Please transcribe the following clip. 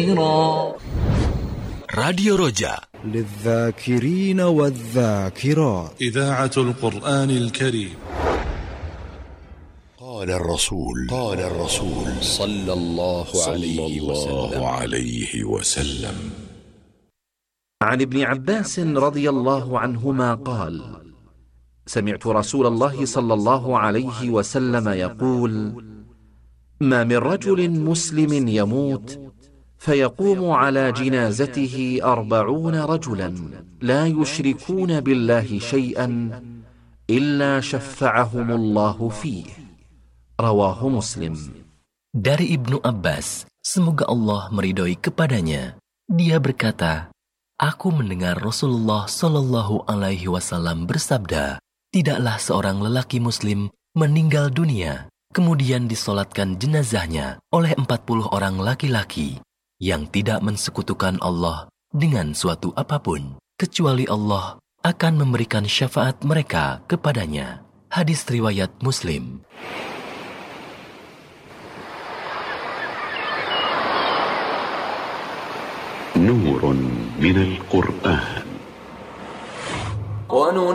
راديو رجاء للذاكرين والذاكرات إذاعة القرآن الكريم. قال الرسول صلى الله عليه وسلم عن ابن عباس رضي الله عنهما قال: سمعت رسول الله صلى الله عليه وسلم يقول: ما من رجل مسلم يموت فيقوم على جنازته 40 رجلا لا يشركون بالله شيئا إلا شفعهم الله فيه. رواه مسلم. Dari Ibnu Abbas, semoga Allah meridhoi kepadanya, dia berkata, aku mendengar Rasulullah Shallallahu Alaihi Wasallam bersabda, tidaklah seorang lelaki Muslim meninggal dunia, kemudian disolatkan jenazahnya oleh 40 orang laki-laki yang tidak mensekutukan Allah dengan suatu apapun, kecuali Allah akan memberikan syafaat mereka kepadanya. Hadis riwayat Muslim. نور من القرآن.